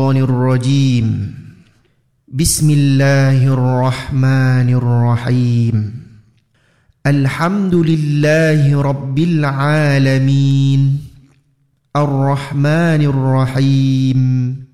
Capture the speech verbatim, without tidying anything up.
الشيطان الرجيم. بسم الله الرحمن الرحيم. الحمد لله رب العالمين الرحمن الرحيم